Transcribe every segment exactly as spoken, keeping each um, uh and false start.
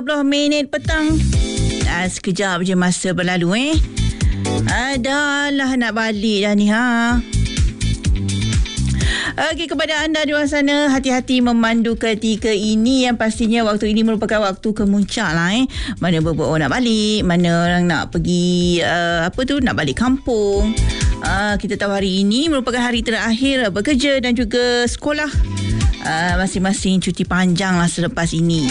dua puluh minit petang. Ah, sekejap je masa berlalu eh. Adalah nak balik dah ni ha. Okey, kepada anda di luar sana, hati-hati memandu ketika ini yang pastinya waktu ini merupakan waktu kemuncak lah eh. Mana beberapa orang nak balik, mana orang nak pergi uh, apa tu nak balik kampung. Uh, kita tahu hari ini merupakan hari terakhir bekerja dan juga sekolah. Uh, masing-masing cuti panjang lah selepas ini.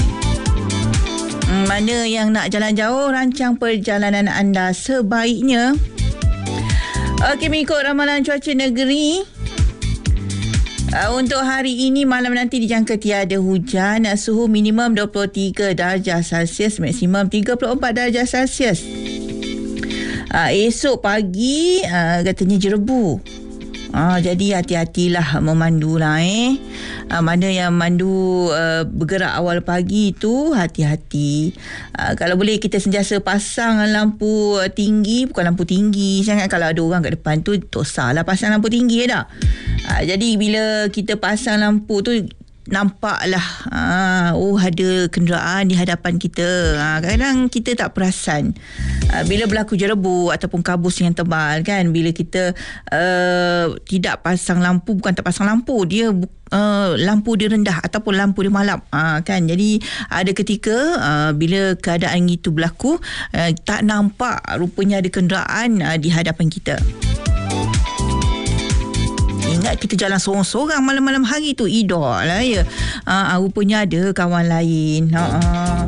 Mana yang nak jalan jauh, rancang perjalanan anda sebaiknya. Okey, mengikut ramalan cuaca negeri, uh, untuk hari ini malam nanti dijangka tiada hujan. Uh, suhu minimum dua puluh tiga darjah Celsius, maksimum tiga puluh empat darjah Celsius. Uh, esok pagi uh, katanya jerebu. Ah, jadi hati-hatilah memandu lah eh. Ah, mana yang mandu uh, bergerak awal pagi tu hati-hati. Ah, kalau boleh kita sentiasa pasang lampu tinggi, bukan lampu tinggi sangat. Kalau ada orang kat depan tu tak salah pasang lampu tinggi dah. Ah, jadi bila kita pasang lampu tu nampaklah ah, oh ada kenderaan di hadapan kita. Ah, kadang kita tak perasan. Ah, bila berlaku jerebu ataupun kabus yang tebal kan, bila kita uh, tidak pasang lampu, bukan tak pasang lampu, dia uh, lampu dia rendah ataupun lampu dia malap ah, kan. Jadi ada ketika uh, bila keadaan itu berlaku, uh, tak nampak rupanya ada kenderaan uh, di hadapan kita. Ingat kita jalan sorang-sorang malam-malam hari tu, idol lah ya. Uh, rupanya ada kawan lain. Uh-uh.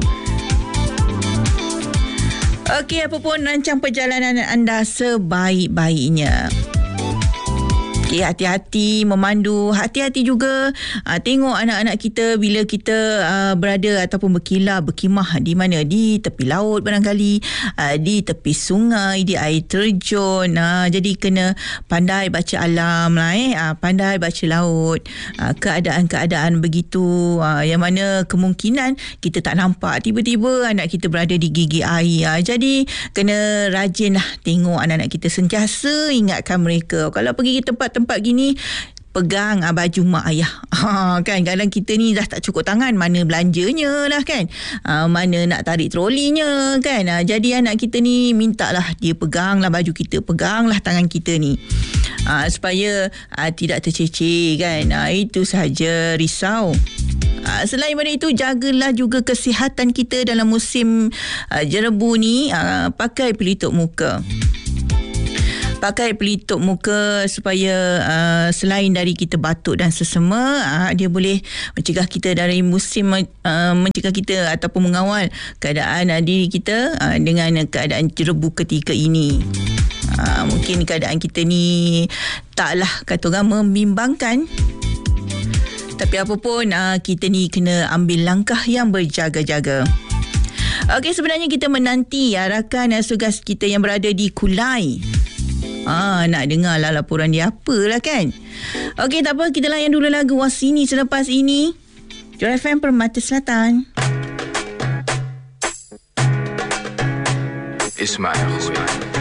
Okey, apa pun rancang perjalanan anda sebaik-baiknya. Okay, hati-hati memandu, hati-hati juga uh, tengok anak-anak kita bila kita uh, berada ataupun berkilah, berkhemah di mana, di tepi laut barangkali, uh, di tepi sungai, di air terjun. Uh, jadi kena pandai baca alam lah eh, uh, pandai baca laut, uh, keadaan-keadaan begitu uh, yang mana kemungkinan kita tak nampak, tiba-tiba anak kita berada di gigi air. Uh, jadi kena rajin lah tengok anak-anak kita, sentiasa ingatkan mereka. Kalau pergi ke tempat-tempat tempat gini, pegang ah, baju mak ayah. Ha, kan kadang kita ni dah tak cukup tangan, mana belanjanya lah kan. Ha, mana nak tarik trolinya kan. Ha, jadi anak kita ni mintalah dia peganglah baju kita, peganglah tangan kita ni. Ha, supaya ha, tidak tercecer kan. Ha, itu sahaja risau. Ha, selain daripada itu, jagalah juga kesihatan kita dalam musim ha, jerebu ni. Ha, pakai pelitup muka. Pakai pelitup muka supaya uh, selain dari kita batuk dan sesama, uh, dia boleh mencegah kita dari musim uh, mencegah kita ataupun mengawal keadaan uh, diri kita uh, dengan keadaan jerebu ketika ini. Uh, mungkin keadaan kita ni taklah kata orang membimbangkan. Tapi apa pun uh, kita ni kena ambil langkah yang berjaga-jaga. Okey, sebenarnya kita menanti uh, rakan uh, Sugas kita yang berada di Kulai. Ah, nak dengar lah laporan dia apalah kan. Okey, tak apa, kita layan dulu lagu Wasini selepas ini. Joy F M Permata Selatan. Ismail.